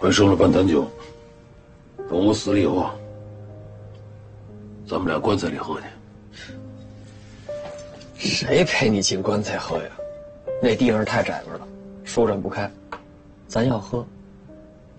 快剩了半坛酒，等我死了以后，咱们俩棺材里喝去。 谁陪你进棺材喝呀？那地方太窄门了，舒展不开。咱要喝，